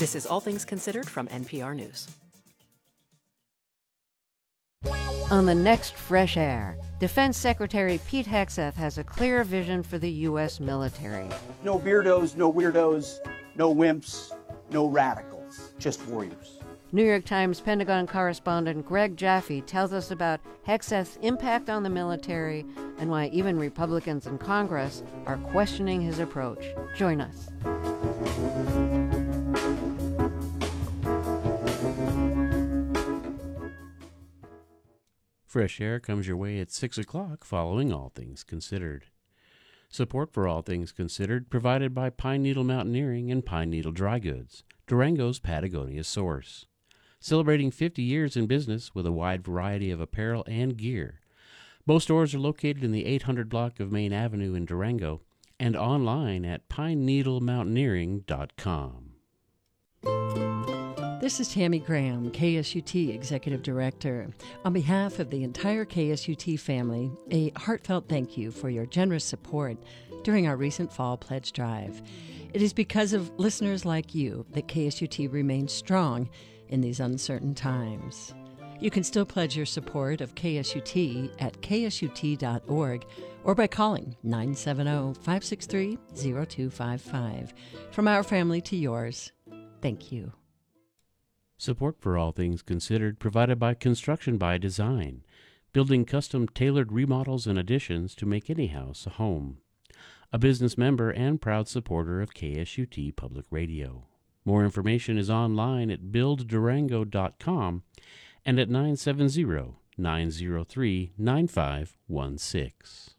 This is All Things Considered from NPR News. On the next Fresh Air, Defense Secretary Pete Hegseth has a clear vision for the U.S. military. No beardos, no weirdos, no wimps, no radicals, just warriors. New York Times Pentagon correspondent Greg Jaffe tells us about Hegseth's impact on the military and why even Republicans in Congress are questioning his approach. Join us. Fresh Air comes your way at 6 o'clock following All Things Considered. Support for All Things Considered provided by Pine Needle Mountaineering and Pine Needle Dry Goods, Durango's Patagonia source. Celebrating 50 years in business with a wide variety of apparel and gear. Both stores are located in the 800 block of Main Avenue in Durango and online at pineneedlemountaineering.com. This is Tammy Graham, KSUT Executive Director. On behalf of the entire KSUT family, a heartfelt thank you for your generous support during our recent Fall Pledge Drive. It is because of listeners like you that KSUT remains strong in these uncertain times. You can still pledge your support of KSUT at ksut.org or by calling 970-563-0255. From our family to yours, thank you. Support for All Things Considered provided by Construction by Design, building custom tailored remodels and additions to make any house a home. A business member and proud supporter of KSUT Public Radio. More information is online at builddurango.com and at 970-903-9516.